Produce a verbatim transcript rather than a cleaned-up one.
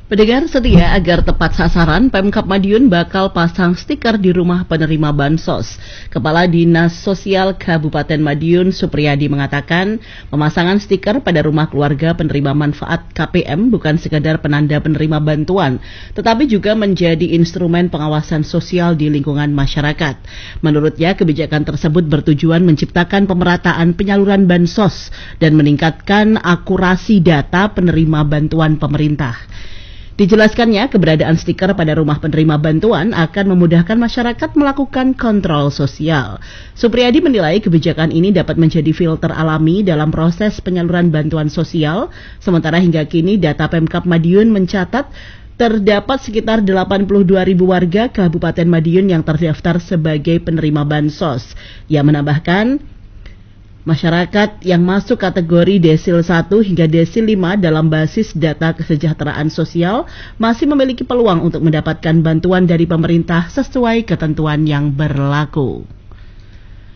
Pendengar setia, agar tepat sasaran, Pemkab Madiun bakal pasang stiker di rumah penerima bansos. Kepala Dinas Sosial Kabupaten Madiun, Supriyadi, mengatakan pemasangan stiker pada rumah keluarga penerima manfaat K P M bukan sekadar penanda penerima bantuan, tetapi juga menjadi instrumen pengawasan sosial di lingkungan masyarakat. Menurutnya, kebijakan tersebut bertujuan menciptakan pemerataan penyaluran bansos dan meningkatkan akurasi data penerima bantuan pemerintah. Dijelaskannya, keberadaan stiker pada rumah penerima bantuan akan memudahkan masyarakat melakukan kontrol sosial. Supriyadi menilai kebijakan ini dapat menjadi filter alami dalam proses penyaluran bantuan sosial, sementara hingga kini data Pemkab Madiun mencatat terdapat sekitar delapan puluh dua ribu warga Kabupaten Madiun yang terdaftar sebagai penerima bansos. Ia menambahkan, masyarakat yang masuk kategori desil satu hingga desil lima dalam basis data kesejahteraan sosial masih memiliki peluang untuk mendapatkan bantuan dari pemerintah sesuai ketentuan yang berlaku.